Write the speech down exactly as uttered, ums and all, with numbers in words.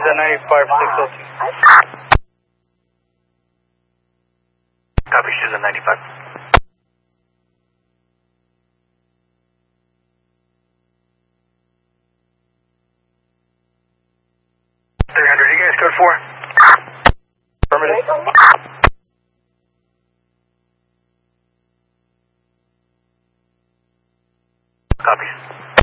Susan ninety-five six oh two. Copy, Susan ninety-five. three hundred, you guys code four? Affirmative. Copy.